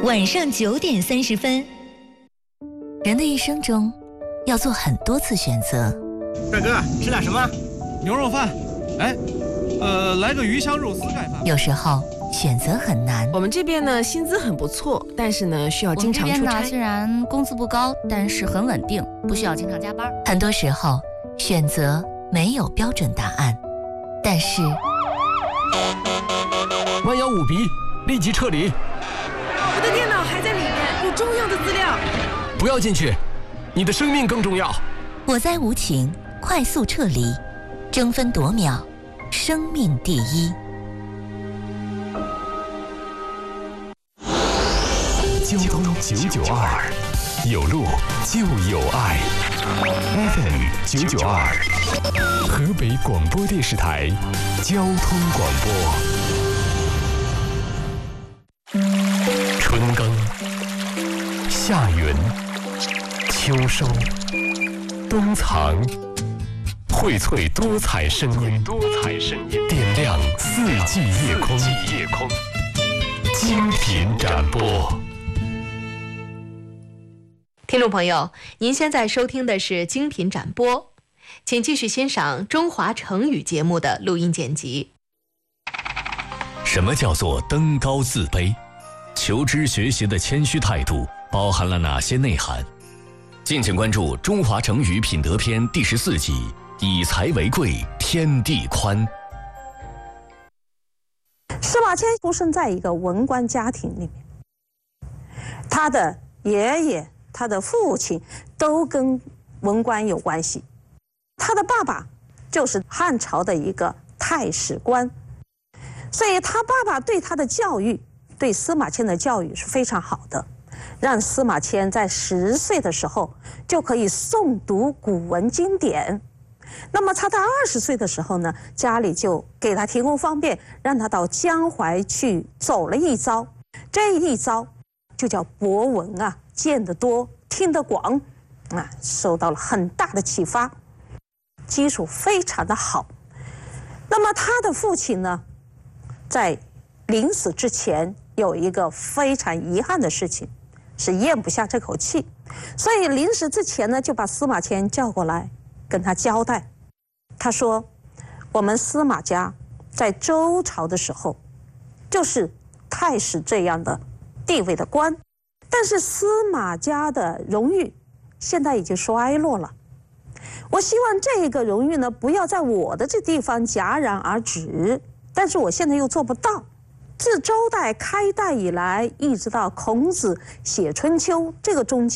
晚上9点30分。人的一生中，要做很多次选择。 帅哥，吃点什么？ 牛肉饭。哎，来个鱼香肉丝盖饭。 有时候选择很难。 我们这边呢，薪资很不错，但是呢，需要经常出差。 我们这边呢，虽然工资不高，但是很稳定，不需要经常加班。 很多时候，选择没有标准答案，但是弯腰舞鼻，立即撤离。 我的电脑还在里面，有重要的资料。 不要进去，你的生命更重要。 我在无情，快速撤离，争分夺秒，生命第一。 交通992，有路就有爱。FM 992，河北广播电视台交通广播。春耕，夏耘，秋收，冬藏，荟萃多彩声音，点亮四季夜空，精品展播。 听众朋友，您现在收听的是精品展播，请继续欣赏中华成语节目的录音剪辑。 什么叫做登高自卑？求知学习的谦虚态度包含了哪些内涵？敬请关注《中华成语品德篇》第14集：以财为贵，天地宽。 司马迁出生在一个文官家庭里面，他的爷爷、他的父亲都跟文官有关系。他的爸爸就是汉朝的一个太史官，所以他爸爸对他的教育，对司马迁的教育是非常好的，让司马迁在10岁的时候就可以诵读古文经典。那么他在20岁的时候呢，家里就给他提供方便，让他到江淮去走了一遭。这一遭就叫博闻啊，见得多，听得广啊，受到了很大的启发，基础非常的好。那么他的父亲呢，在临死之前有一个非常遗憾的事情，是咽不下这口气，所以临死之前呢，就把司马迁叫过来跟他交代。他说，我们司马家在周朝的时候就是太史这样的地位的官，但是司马家的荣誉现在已经衰落了，我希望这个荣誉呢，不要在我的这地方戛然而止，但是我现在又做不到。自周代开代以来，一直到孔子写《春秋》，这个中间